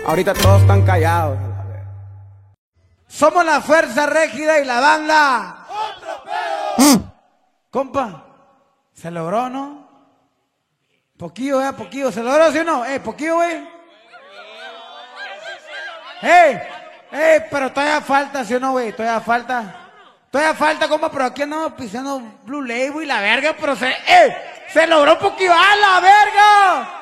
Ahorita todos están callados. Somos la fuerza rígida y la banda. ¡Otro pedo! Compa, se logró, ¿no? Poquillo, poquillo. ¿Se logró, sí o no? Poquillo, güey. Pero todavía falta, ¿sí o no, güey? Todavía falta, compa, pero aquí andamos pisando Blue Label y la verga, pero se logró poquillo. ¡A la verga!